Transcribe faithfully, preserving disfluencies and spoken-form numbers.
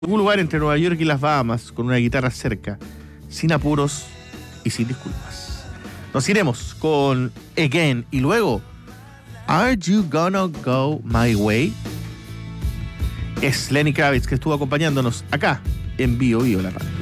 Un lugar entre Nueva York y las Bahamas con una guitarra cerca, sin apuros y sin disculpas. Nos iremos con Again y luego Are You Gonna Go My Way? Es Lenny Kravitz que estuvo acompañándonos acá en Bio Bio la Radio.